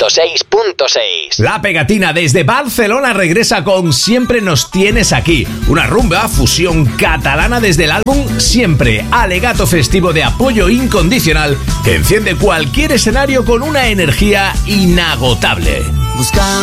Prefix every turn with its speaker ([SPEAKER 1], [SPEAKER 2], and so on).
[SPEAKER 1] 106.6.
[SPEAKER 2] La Pegatina desde Barcelona regresa con Siempre nos tienes aquí, una rumba fusión catalana desde el álbum Siempre, alegato festivo de apoyo incondicional que enciende cualquier escenario con una energía inagotable.
[SPEAKER 3] Buscando